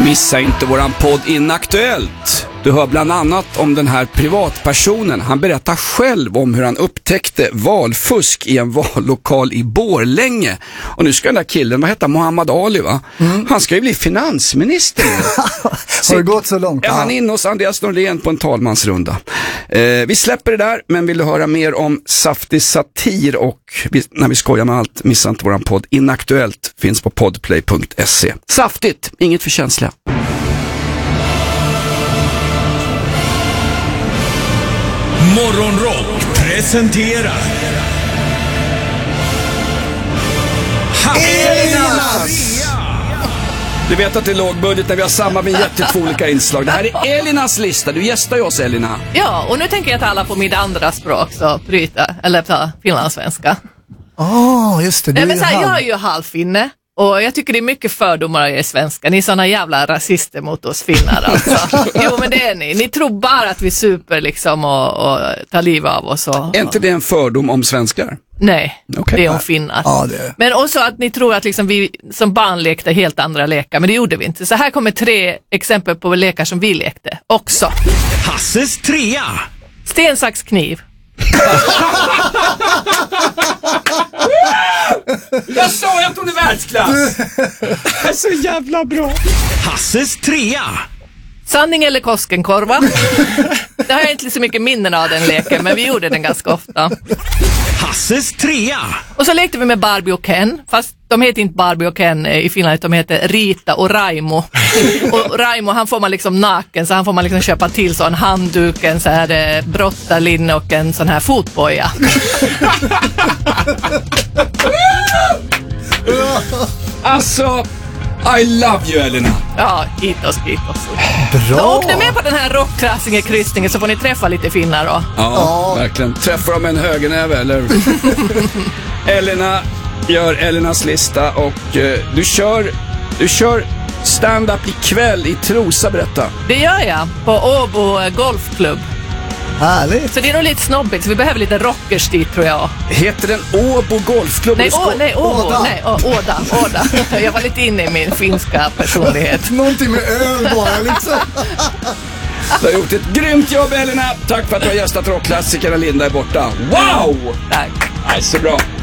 Missa inte våran podd Inaktuellt. Du hör bland annat om den här privatpersonen. Han berättar själv om hur han upptäckte valfusk i en vallokal i Borlänge. Och nu ska den där killen, vad heter Muhammad Ali va? Han ska ju bli finansminister. Har det gått så långt? Är han inne hos Andreas Norlén på en talmansrunda. Vi släpper det där, men vill du höra mer om saftig satir och när vi skojar med allt, missa inte våran podd Inaktuellt, finns på podplay.se. Saftigt, inget för känsliga. Morgonrock presenterar Elinas! Du vet att det är lågbudget när vi har samma vignett till två olika inslag. Det här är Elinas lista. Du gästar ju oss, Elina. Ja, och nu tänker jag tala på mitt andra språk, så bryta, eller ta finlandssvenska. Just det. Nej, men så här, jag är ju halvfinne. Och jag tycker det är mycket fördomar i svenska. Ni är såna jävla rasister mot oss finnar alltså. Jo, men det är ni. Ni tror bara att vi super liksom och tar liv av oss. Är inte det en fördom om svenskar? Nej, Okay. det är om finnar. Ja, det. Men också att ni tror att liksom vi som barn lekte helt andra lekar. Men det gjorde vi inte. Så här kommer 3 exempel på lekar som vi lekte också. Hasses trea. Sten, sax, kniv. Jag sa jag tog det världsklass. Det är så jävla bra. Hasses trea. Sanning eller Koskenkorva. Det har jag inte så mycket minnen av den leken, men vi gjorde den ganska ofta. Hasses trea. Och så lekte vi med Barbie och Ken, fast de heter inte Barbie och Ken i Finland, de heter Rita och Raimo. Och Raimo, han får man liksom naken, så han får man liksom köpa till så en handduk, en så här brottarlinne och en sån här fotboja. Alltså, I love you, Elina. Ja, kitos. Bra. Så åk ni med på den här rockklassiker-kryssningen så får ni träffa lite finnar då. Ja, verkligen. Träffar de en högernäve, eller? Elina gör Elinas lista och du kör stand-up ikväll i Trosa, berätta. Det gör jag, på Åbo golfklubb. Härligt. Så det är nog lite snobbigt, så vi behöver lite rockers dit, tror jag. Heter den Åbo golfklubb? Åda. Jag var lite inne i min finska personlighet. Någonting med öl bara liksom. Du har gjort ett grymt jobb, Elina. Tack för att du har gästat rockklassikerna. Linda är borta. Wow! Tack. Nej, så bra.